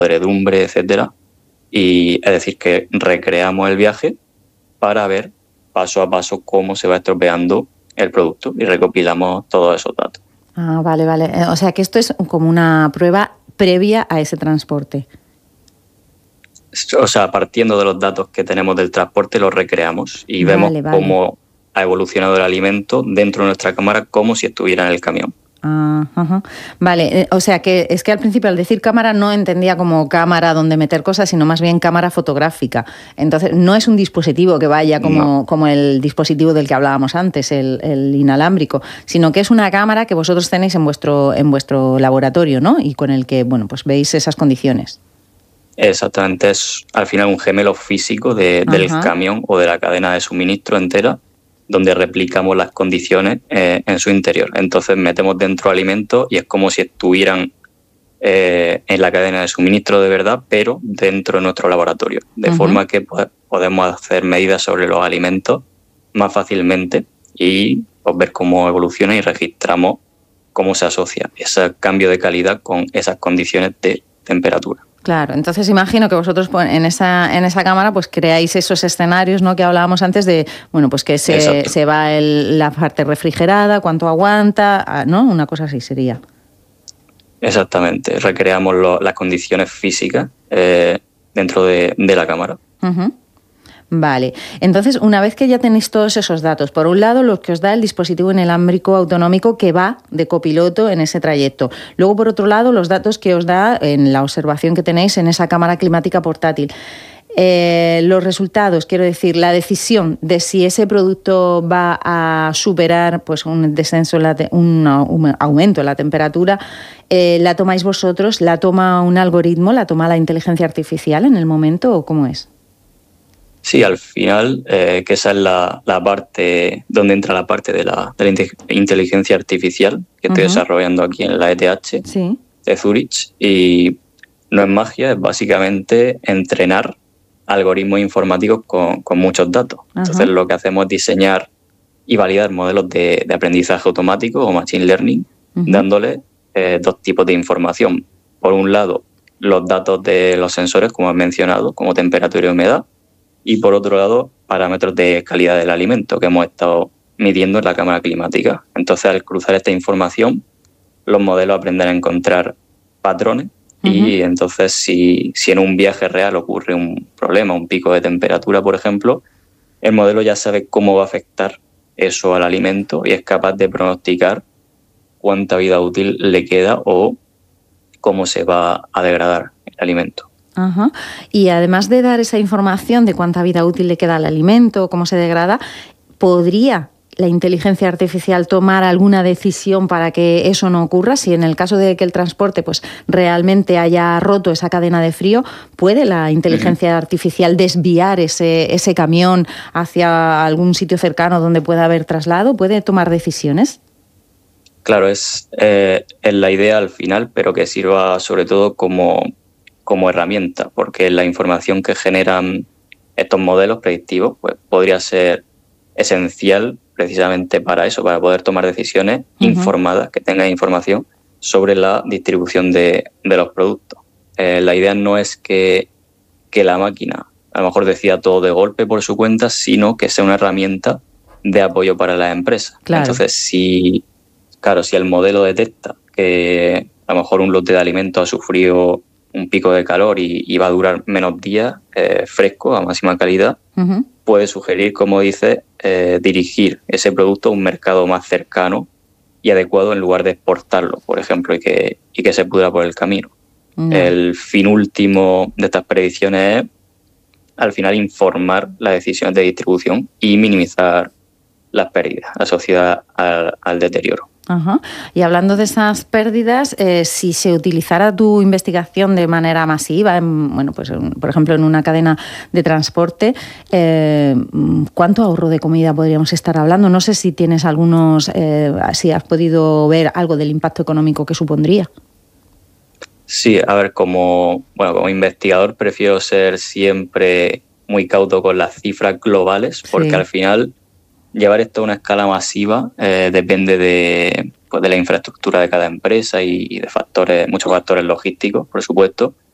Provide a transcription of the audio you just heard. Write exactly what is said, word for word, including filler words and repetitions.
podredumbre, etcétera. Y es decir, que recreamos el viaje para ver paso a paso cómo se va estropeando el producto y recopilamos todos esos datos. Ah, vale, vale. O sea que esto es como una prueba previa a ese transporte. O sea, partiendo de los datos que tenemos del transporte, los recreamos y Vale, vemos vale. cómo ha evolucionado el alimento dentro de nuestra cámara como si estuviera en el camión. Ah, ajá. Vale, o sea que es que al principio al decir cámara no entendía como cámara donde meter cosas, sino más bien cámara fotográfica. Entonces no es un dispositivo que vaya como, no. como el dispositivo del que hablábamos antes, el, el inalámbrico, sino que es una cámara que vosotros tenéis en vuestro, en vuestro laboratorio, ¿no? Y con el que, bueno, pues veis esas condiciones. Exactamente, es al final un gemelo físico de, del camión o de la cadena de suministro entera, donde replicamos las condiciones eh, en su interior. Entonces metemos dentro alimentos y es como si estuvieran eh, en la cadena de suministro de verdad, pero dentro de nuestro laboratorio. De uh-huh. forma que pues, podemos hacer medidas sobre los alimentos más fácilmente y pues, ver cómo evoluciona y registramos cómo se asocia ese cambio de calidad con esas condiciones de temperatura. Claro, entonces imagino que vosotros en esa en esa cámara pues creáis esos escenarios, ¿no?, que hablábamos antes de, bueno, pues que se, se va el, la parte refrigerada, cuánto aguanta, ¿no? Una cosa así sería. Exactamente, recreamos lo, las condiciones físicas eh, dentro de, de la cámara. Uh-huh. Vale, entonces una vez que ya tenéis todos esos datos, por un lado los que os da el dispositivo inalámbrico autonómico que va de copiloto en ese trayecto, luego por otro lado los datos que os da en la observación que tenéis en esa cámara climática portátil. Eh, los resultados, quiero decir, la decisión de si ese producto va a superar pues un descenso, en la te- un, un aumento en la temperatura, eh, ¿la tomáis vosotros? ¿La toma un algoritmo? ¿La toma la inteligencia artificial en el momento o cómo es? Sí, al final, eh, que esa es la, la parte donde entra la parte de la, de la inteligencia artificial que estoy uh-huh. desarrollando aquí en la E T H sí. de Zurich. Y no es magia, es básicamente entrenar algoritmos informáticos con, con muchos datos. Uh-huh. Entonces, lo que hacemos es diseñar y validar modelos de, de aprendizaje automático o machine learning, uh-huh. dándole eh, dos tipos de información. Por un lado, los datos de los sensores, como he mencionado, como temperatura y humedad, y por otro lado, parámetros de calidad del alimento que hemos estado midiendo en la cámara climática. Entonces, al cruzar esta información, los modelos aprenden a encontrar patrones uh-huh. y entonces si, si en un viaje real ocurre un problema, un pico de temperatura, por ejemplo, el modelo ya sabe cómo va a afectar eso al alimento y es capaz de pronosticar cuánta vida útil le queda o cómo se va a degradar el alimento. Ajá. Y además de dar esa información de cuánta vida útil le queda al alimento, cómo se degrada, ¿podría la inteligencia artificial tomar alguna decisión para que eso no ocurra? Si en el caso de que el transporte pues realmente haya roto esa cadena de frío, ¿puede la inteligencia uh-huh. artificial desviar ese, ese camión hacia algún sitio cercano donde pueda haber traslado? ¿Puede tomar decisiones? Claro, es, eh, es la idea al final, pero que sirva sobre todo como... como herramienta, porque la información que generan estos modelos predictivos pues, podría ser esencial precisamente para eso, para poder tomar decisiones uh-huh. informadas, que tengan información sobre la distribución de, de los productos. Eh, la idea no es que, que la máquina a lo mejor decida todo de golpe por su cuenta, sino que sea una herramienta de apoyo para las empresas. Claro. Entonces, si, claro, si el modelo detecta que a lo mejor un lote de alimentos ha sufrido un pico de calor y, y va a durar menos días eh, fresco, a máxima calidad, uh-huh. puede sugerir, como dice, eh, dirigir ese producto a un mercado más cercano y adecuado en lugar de exportarlo, por ejemplo, y que, y que se pudra por el camino. Uh-huh. El fin último de estas predicciones es, al final, informar las decisiones de distribución y minimizar las pérdidas asociadas al, al deterioro. Ajá. Y hablando de esas pérdidas, eh, si se utilizara tu investigación de manera masiva, en, bueno, pues en, por ejemplo en una cadena de transporte, eh, ¿cuánto ahorro de comida podríamos estar hablando? No sé si tienes algunos, eh, si has podido ver algo del impacto económico que supondría. Sí, a ver, como, bueno, como investigador prefiero ser siempre muy cauto con las cifras globales, porque sí. al final llevar esto a una escala masiva eh, depende de, pues, de la infraestructura de cada empresa y, y de factores, muchos factores logísticos, por supuesto.